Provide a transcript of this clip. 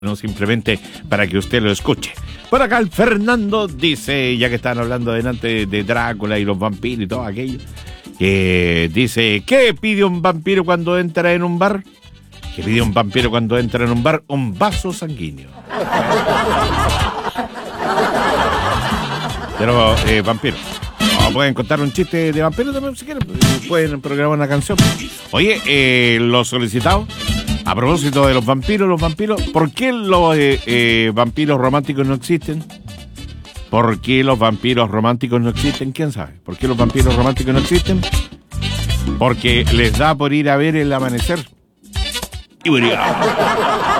No, simplemente para que usted lo escuche. Por acá el Fernando dice, ya que estaban hablando delante de Drácula y los vampiros y todo aquello, que dice, ¿qué pide un vampiro cuando entra en un bar? ¿Qué pide un vampiro cuando entra en un bar? Un vaso sanguíneo. Pero, vampiro, ¿no pueden contar un chiste de vampiro también si quieren? Pueden programar una canción. Oye, lo solicitado. A propósito de los vampiros, ¿por qué los vampiros románticos no existen? ¿Por qué los vampiros románticos no existen? ¿Quién sabe? ¿Por qué los vampiros románticos no existen? Porque les da por ir a ver el amanecer. Y